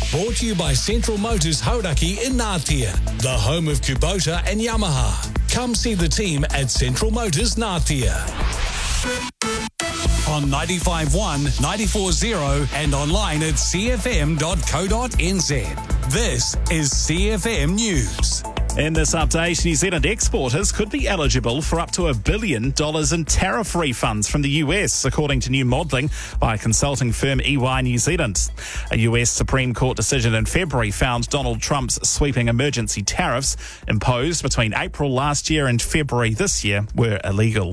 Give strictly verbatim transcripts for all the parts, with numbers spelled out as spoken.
Brought to you by Central Motors Hauraki in Ngātia, the home of Kubota and Yamaha. Come see the team at Central Motors Ngātia. On ninety-five point one, ninety-four point zero and online at c f m dot co dot n z. This is C F M News. In this update, New Zealand exporters could be eligible for up to a billion dollars in tariff refunds from the U S, according to new modelling by consulting firm E Y New Zealand. A U S Supreme Court decision in February found Donald Trump's sweeping emergency tariffs imposed between April last year and February this year were illegal.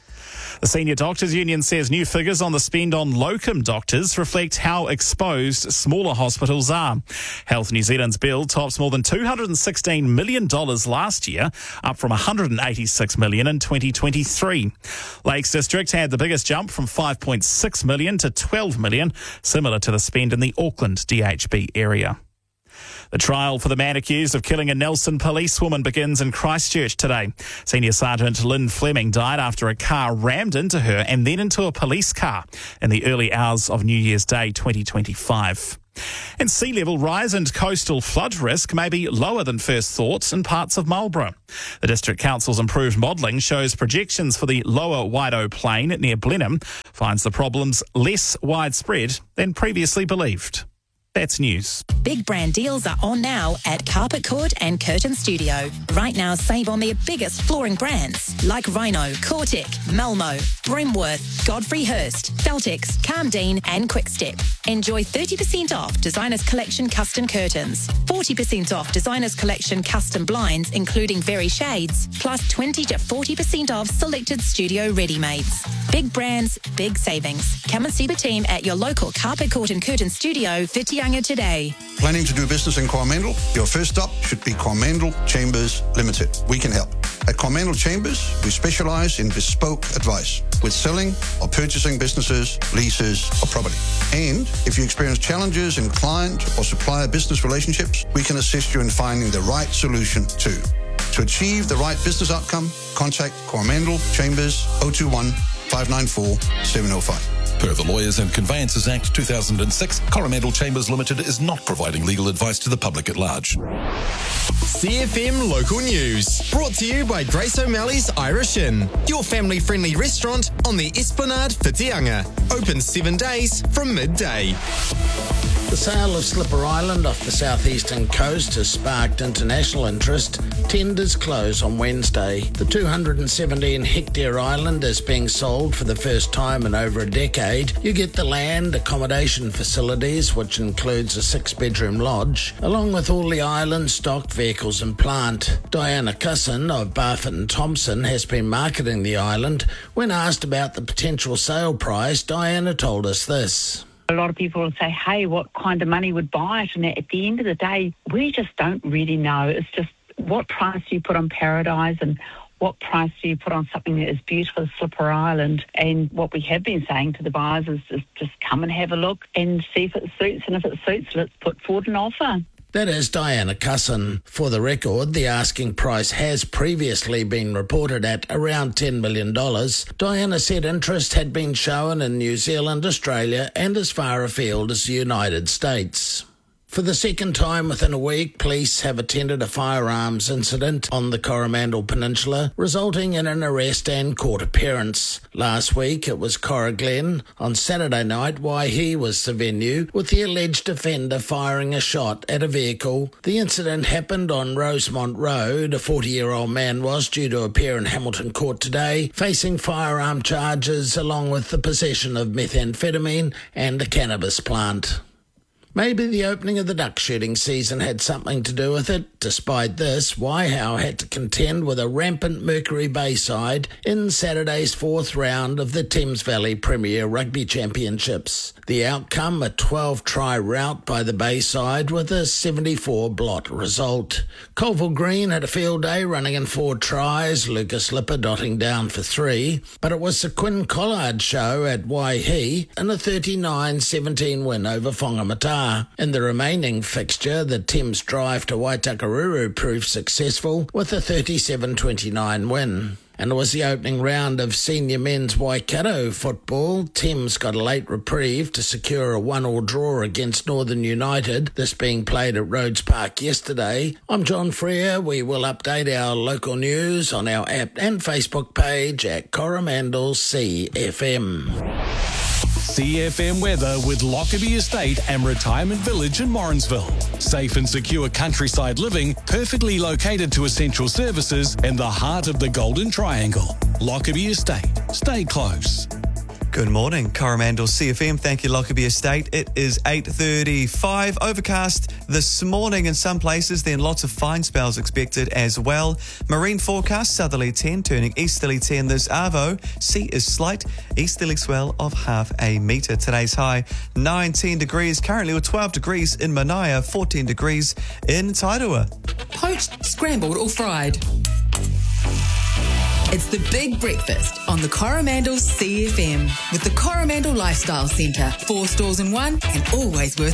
The Senior Doctors Union says new figures on the spend on locum doctors reflect how exposed smaller hospitals are. Health New Zealand's bill tops more than two hundred sixteen million dollars last year, up from one hundred eighty-six million dollars in twenty twenty-three. Lakes District had the biggest jump from five point six million dollars to twelve million dollars, similar to the spend in the Auckland D H B area. The trial for the man accused of killing a Nelson policewoman begins in Christchurch today. Senior Sergeant Lynn Fleming died after a car rammed into her and then into a police car in the early hours of New Year's Day twenty twenty-five. And sea level rise and coastal flood risk may be lower than first thought in parts of Marlborough. The District Council's improved modelling shows projections for the lower Waido Plain near Blenheim finds the problems less widespread than previously believed. That's news. Big brand deals are on now at Carpet Court and Curtain Studio. Right now, save on their biggest flooring brands like Rhino, Cortec, Malmo, Brimworth, Godfrey Hirst, Feltex, Calmdean and Quickstep. Enjoy thirty percent off Designers Collection custom curtains, forty percent off Designers Collection custom blinds, including Very Shades, plus twenty to forty percent off selected studio ready-mades. Big brands, big savings. Come and see the team at your local Carpet Court and Curtain Studio for Tianga today. Planning to do business in Coromandel? Your first stop should be Coromandel Chambers Limited. We can help. At Coromandel Chambers, we specialise in bespoke advice with selling or purchasing businesses, leases or property. And if you experience challenges in client or supplier business relationships, we can assist you in finding the right solution too. To achieve the right business outcome, contact Coromandel Chambers oh two one, five nine four, seven oh five. Per the Lawyers and Conveyances Act two thousand six, Coromandel Chambers Limited is not providing legal advice to the public at large. C F M Local News, brought to you by Grace O'Malley's Irish Inn, your family-friendly restaurant on the Esplanade Whitianga. Open seven days from midday. The sale of Slipper Island off the southeastern coast has sparked international interest. Tenders close on Wednesday. The two hundred seventeen hectare island is being sold for the first time in over a decade. You get the land, accommodation facilities, which includes a six-bedroom lodge, along with all the island stock, vehicles and plant. Diana Cusson of Barfoot and Thompson has been marketing the island. When asked about the potential sale price, Diana told us this. A lot of people will say, hey, what kind of money would buy it? And at the end of the day, we just don't really know. It's just what price do you put on Paradise and what price do you put on something that is beautiful as Slipper Island? And what we have been saying to the buyers is just, just come and have a look and see if it suits. And if it suits, let's put forward an offer. That is Diana Cusson. For the record, the asking price has previously been reported at around ten million dollars. Diana said interest had been shown in New Zealand, Australia and as far afield as the United States. For the second time within a week, police have attended a firearms incident on the Coromandel Peninsula, resulting in an arrest and court appearance. Last week, it was Corraglen. On Saturday night, Waihi was the venue, with the alleged offender firing a shot at a vehicle. The incident happened on Rosemont Road. A forty-year-old man was due to appear in Hamilton Court today, facing firearm charges along with the possession of methamphetamine and a cannabis plant. Maybe the opening of the duck shooting season had something to do with it. Despite this, Waihau had to contend with a rampant Mercury Bayside in Saturday's fourth round of the Thames Valley Premier Rugby Championships. The outcome, a twelve-try rout by the Bayside with a seventy-four blot result. Colville Green had a field day running in four tries, Lucas Lipper dotting down for three, but it was the Quinn Collard show at Waihi in a thirty-nine seventeen win over Whangamata. par. In the remaining fixture, the Thames drive to Waitakaruru proved successful with a thirty-seven twenty-nine win. And it was the opening round of senior men's Waikato football. Thames got a late reprieve to secure a one-all draw against Northern United, this being played at Rhodes Park yesterday. I'm John Freer. We will update our local news on our app and Facebook page at Coromandel C F M. C F M weather with Lockerbie Estate and Retirement Village in Morrinsville. Safe and secure countryside living, perfectly located to essential services in the heart of the Golden Triangle. Lockerbie Estate. Stay close. Good morning, Coromandel C F M. Thank you, Lockerbie Estate. It is eight thirty-five. Overcast this morning in some places, then lots of fine spells expected as well. Marine forecast, southerly ten, turning easterly ten this Arvo. Sea is slight, easterly swell of half a metre. Today's high, nineteen degrees. Currently with twelve degrees in Manaia, fourteen degrees in Tairua. Poached, scrambled or fried. It's the big breakfast on the Coromandel C F M with the Coromandel Lifestyle Centre. Four stores in one and always worth